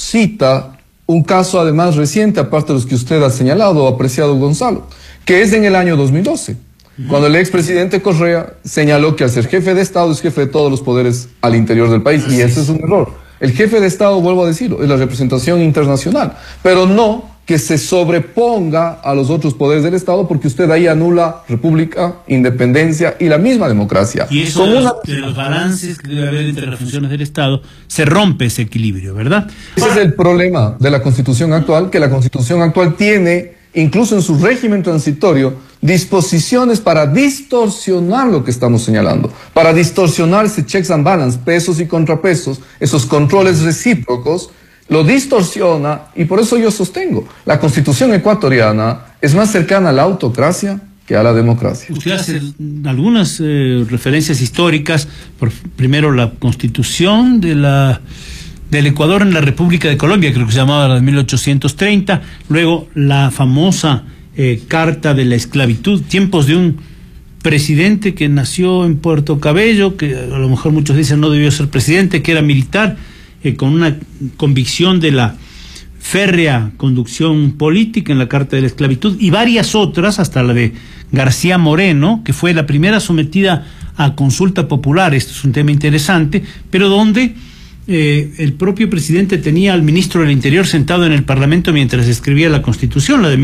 cita un caso además reciente, aparte de los que usted ha señalado, apreciado Gonzalo, que es en el año 2012, cuando el expresidente Correa señaló que al ser jefe de Estado es jefe de todos los poderes al interior del país, y ese es un error. El jefe de Estado, vuelvo a decirlo, es la representación internacional, pero no que se sobreponga a los otros poderes del Estado, porque usted ahí anula república, independencia y la misma democracia. Y eso de los balances que debe haber entre las funciones del Estado, se rompe ese equilibrio, ¿verdad? Ese es el problema de la Constitución actual, que la Constitución actual tiene, incluso en su régimen transitorio, disposiciones para distorsionar lo que estamos señalando, para distorsionar ese checks and balance, pesos y contrapesos, esos controles recíprocos, lo distorsiona, y por eso yo sostengo, la Constitución ecuatoriana es más cercana a la autocracia que a la democracia. Usted hace algunas referencias históricas, primero la Constitución del Ecuador en la República de Colombia, creo que se llamaba la de 1830, luego la famosa Carta de la Esclavitud, tiempos de un presidente que nació en Puerto Cabello, que a lo mejor muchos dicen no debió ser presidente, que era militar, con una convicción de la férrea conducción política en la Carta de la Esclavitud, y varias otras, hasta la de García Moreno, que fue la primera sometida a consulta popular. Esto es un tema interesante, pero donde el propio presidente tenía al ministro del Interior sentado en el Parlamento mientras escribía la Constitución, la de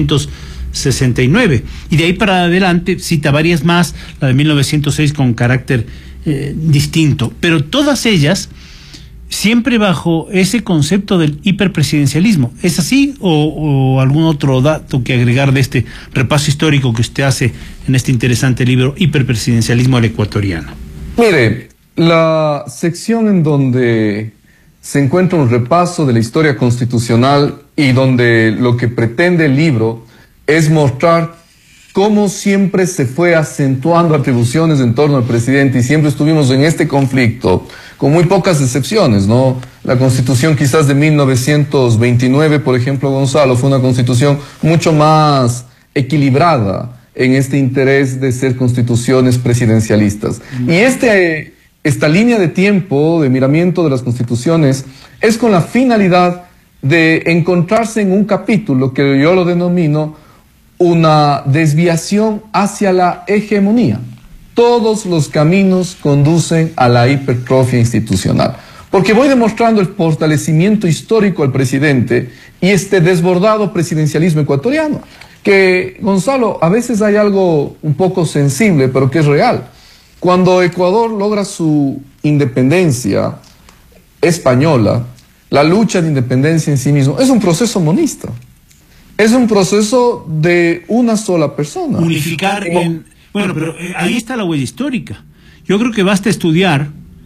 1869, y de ahí para adelante cita varias más, la de 1906 con carácter distinto, pero todas ellas siempre bajo ese concepto del hiperpresidencialismo. ¿Es así o algún otro dato que agregar de este repaso histórico que usted hace en este interesante libro, Hiperpresidencialismo al Ecuatoriano? Mire, la sección en donde se encuentra un repaso de la historia constitucional y donde lo que pretende el libro es mostrar cómo siempre se fue acentuando atribuciones en torno al presidente y siempre estuvimos en este conflicto, con muy pocas excepciones, ¿no? La Constitución quizás de 1929, por ejemplo, Gonzalo, fue una Constitución mucho más equilibrada en este interés de ser constituciones presidencialistas. Y esta línea de tiempo, de miramiento de las constituciones, es con la finalidad de encontrarse en un capítulo que yo lo denomino una desviación hacia la hegemonía. Todos los caminos conducen a la hipertrofia institucional, porque voy demostrando el fortalecimiento histórico al presidente y este desbordado presidencialismo ecuatoriano, que, Gonzalo, a veces hay algo un poco sensible, pero que es real. Cuando Ecuador logra su independencia española, la lucha de independencia en sí mismo es un proceso monista. Es un proceso de una sola persona. Unificar bueno, pero ahí está la huella histórica. Yo creo que basta estudiar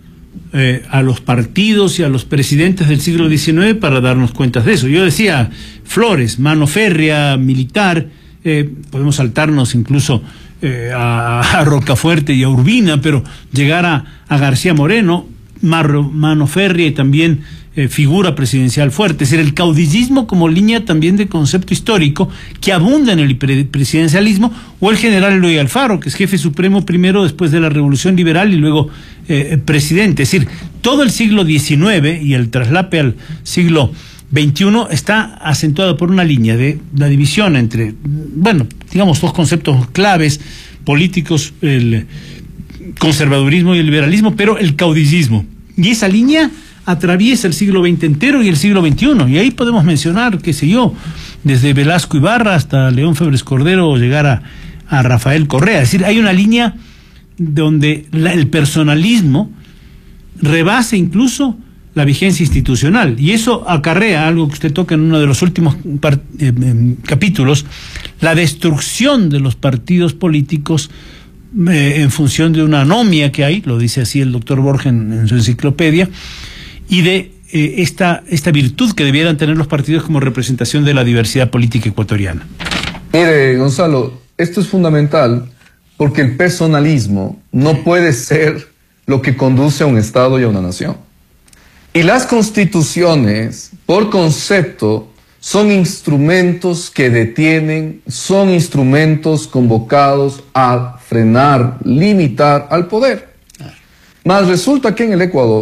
a los partidos y a los presidentes del siglo XIX para darnos cuenta de eso. Yo decía, Flores, mano férrea, militar, podemos saltarnos incluso a Rocafuerte y a Urbina, pero llegar a García Moreno, mano férrea y también figura presidencial fuerte. Es decir, el caudillismo como línea también de concepto histórico que abunda en el presidencialismo, o el general Eloy Alfaro, que es jefe supremo primero después de la Revolución Liberal y luego presidente. Es decir, todo el siglo XIX y el traslape al siglo XXI está acentuado por una línea de la división entre, bueno, digamos, dos conceptos claves políticos, el conservadurismo y el liberalismo, pero el caudillismo. Y esa línea atraviesa el siglo XX entero y el siglo XXI, y ahí podemos mencionar, qué sé yo, desde Velasco Ibarra hasta León Febres Cordero, o llegar a Rafael Correa. Es decir, hay una línea donde el personalismo rebasa incluso la vigencia institucional, y eso acarrea algo que usted toca en uno de los últimos capítulos, la destrucción de los partidos políticos en función de una anomia que hay, lo dice así el doctor Borges en su enciclopedia, y de esta virtud que debieran tener los partidos como representación de la diversidad política ecuatoriana. Mire, Gonzalo, esto es fundamental porque el personalismo no puede ser lo que conduce a un Estado y a una nación. Y las constituciones, por concepto, son instrumentos que detienen, son instrumentos convocados a frenar, limitar al poder. Mas resulta que en el Ecuador,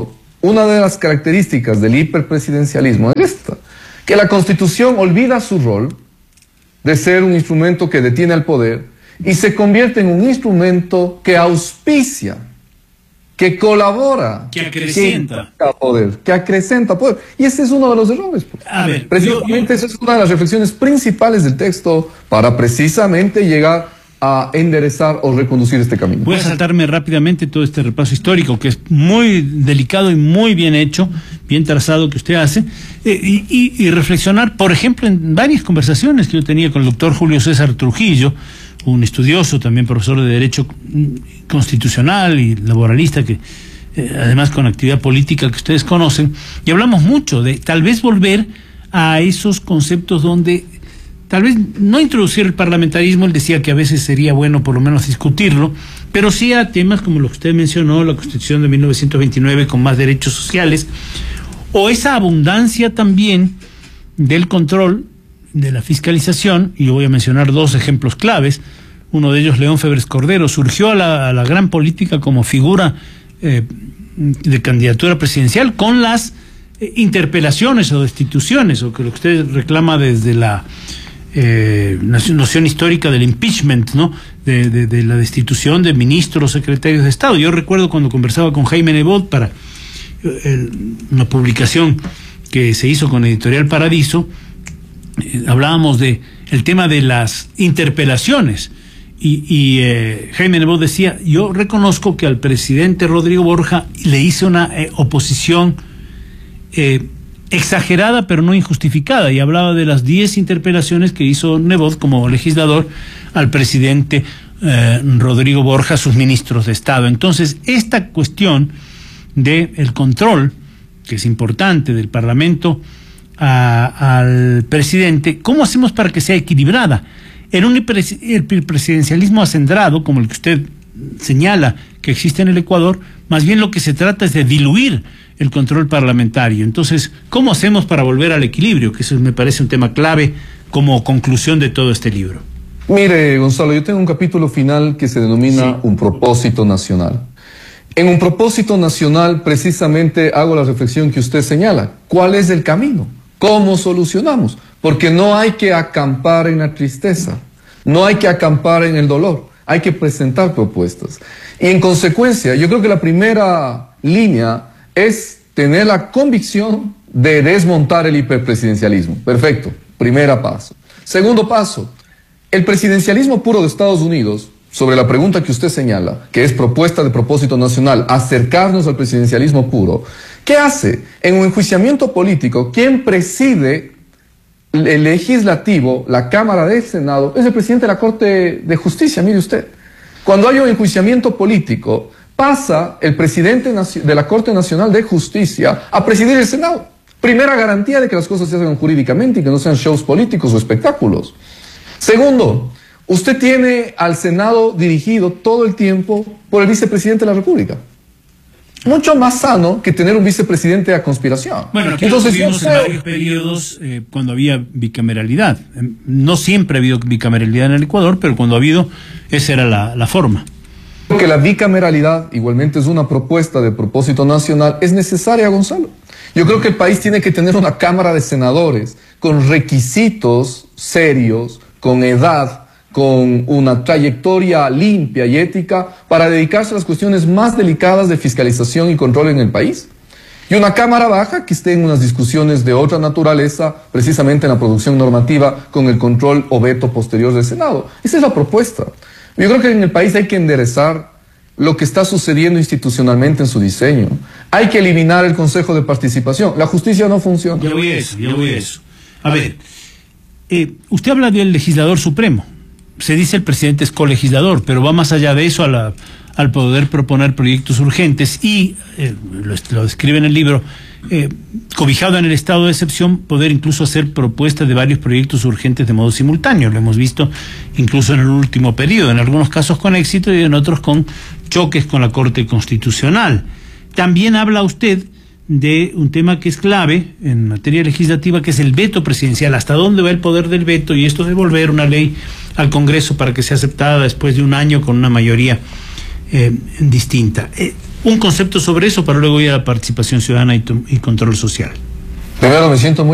una de las características del hiperpresidencialismo es esta, que la Constitución olvida su rol de ser un instrumento que detiene al poder y se convierte en un instrumento que auspicia, que colabora, que acrecenta poder, que acrecenta poder. Y ese es uno de los errores. A ver, precisamente esa es una de las reflexiones principales del texto para precisamente llegar a enderezar o reconducir este camino. Voy a saltarme rápidamente todo este repaso histórico que es muy delicado y muy bien hecho, bien trazado que usted hace, y reflexionar, por ejemplo, en varias conversaciones que yo tenía con el doctor Julio César Trujillo, un estudioso, también profesor de Derecho Constitucional y laboralista, que además con actividad política que ustedes conocen, y hablamos mucho de tal vez volver a esos conceptos donde tal vez no introducir el parlamentarismo. Él decía que a veces sería bueno por lo menos discutirlo, pero sí a temas como lo que usted mencionó, la Constitución de 1929 con más derechos sociales, o esa abundancia también del control, de la fiscalización, y yo voy a mencionar dos ejemplos claves. Uno de ellos, León Febres Cordero, surgió a la gran política como figura de candidatura presidencial con las interpelaciones o destituciones, o que lo que usted reclama desde la noción histórica del impeachment, ¿no? De la destitución de ministros, secretarios de Estado. Yo recuerdo cuando conversaba con Jaime Nebot para una publicación que se hizo con Editorial Paradiso, hablábamos de el tema de las interpelaciones y Jaime Nebot decía: yo reconozco que al presidente Rodrigo Borja le hice una oposición exagerada pero no injustificada, y hablaba de las 10 interpelaciones que hizo Nebot como legislador al presidente Rodrigo Borja, sus ministros de Estado. Entonces, esta cuestión del control, que es importante, del Parlamento al presidente, ¿cómo hacemos para que sea equilibrada? En un presidencialismo acendrado, como el que usted señala que existe en el Ecuador, más bien lo que se trata es de diluir el control parlamentario. Entonces, ¿cómo hacemos para volver al equilibrio? Que eso me parece un tema clave como conclusión de todo este libro. Mire, Gonzalo, yo tengo un capítulo final que se denomina Un propósito nacional. En un propósito nacional, precisamente hago la reflexión que usted señala. ¿Cuál es el camino? ¿Cómo solucionamos? Porque no hay que acampar en la tristeza, no hay que acampar en el dolor, hay que presentar propuestas. Y en consecuencia, yo creo que la primera línea es tener la convicción de desmontar el hiperpresidencialismo. Perfecto, primer paso. Segundo paso, el presidencialismo puro de Estados Unidos, sobre la pregunta que usted señala, que es propuesta de propósito nacional, acercarnos al presidencialismo puro, ¿qué hace? En un enjuiciamiento político, quien preside el legislativo, la Cámara del Senado, es el presidente de la Corte de Justicia, mire usted. Cuando hay un enjuiciamiento político, pasa el presidente de la Corte Nacional de Justicia a presidir el Senado. Primera garantía de que las cosas se hagan jurídicamente y que no sean shows políticos o espectáculos. Segundo, usted tiene al Senado dirigido todo el tiempo por el vicepresidente de la República. Mucho más sano que tener un vicepresidente a conspiración. Bueno, aquí entonces tuvimos en varios periodos cuando había bicameralidad. No siempre ha habido bicameralidad en el Ecuador, pero cuando ha habido, esa era la forma. Que la bicameralidad igualmente es una propuesta de propósito nacional, es necesaria, Gonzalo. Yo creo que el país tiene que tener una Cámara de Senadores con requisitos serios, con edad, con una trayectoria limpia y ética para dedicarse a las cuestiones más delicadas de fiscalización y control en el país. Y una Cámara Baja que esté en unas discusiones de otra naturaleza, precisamente en la producción normativa, con el control o veto posterior del Senado. Esa es la propuesta. Yo creo que en el país hay que enderezar lo que está sucediendo institucionalmente en su diseño. Hay que eliminar el Consejo de Participación. La justicia no funciona. Ya voy a eso. A ver, usted habla del legislador supremo. Se dice el presidente es colegislador, pero va más allá de eso al poder proponer proyectos urgentes y, lo describe en el libro, cobijado en el estado de excepción, poder incluso hacer propuestas de varios proyectos urgentes de modo simultáneo. Lo hemos visto incluso en el último periodo, en algunos casos con éxito y en otros con choques con la Corte Constitucional. También habla usted de un tema que es clave en materia legislativa, que es el veto presidencial. ¿Hasta dónde va el poder del veto? Y esto de volver una ley al Congreso para que sea aceptada después de un año con una mayoría distinta. un concepto sobre eso para luego ir a la participación ciudadana y control social. Primero, me siento muy